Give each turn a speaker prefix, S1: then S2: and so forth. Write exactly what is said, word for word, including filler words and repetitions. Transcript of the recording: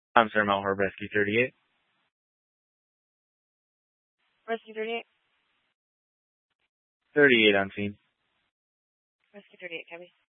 S1: I'm Sir Mount Horb Rescue thirty-eight.
S2: Rescue thirty-eight.
S1: thirty-eight on scene.
S2: Rescue thirty-eight, Cabby.